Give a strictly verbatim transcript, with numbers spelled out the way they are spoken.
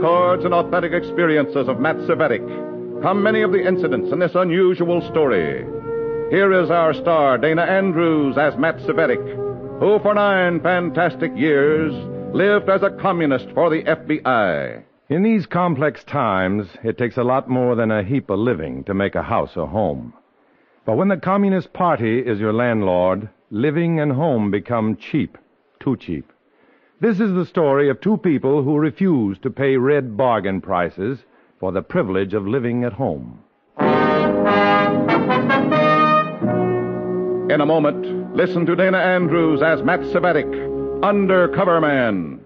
records and authentic experiences of Matt Cvetic come many of the incidents in this unusual story. Here is our star, Dana Andrews, as Matt Cvetic, who for nine fantastic years lived as a communist for the F B I. In these complex times, it takes a lot more than a heap of living to make a house a home. But when the Communist Party is your landlord, living and home become cheap, too cheap. This is the story of two people who refuse to pay red bargain prices for the privilege of living at home. In a moment, listen to Dana Andrews as Matt Cvetic, Undercover Man.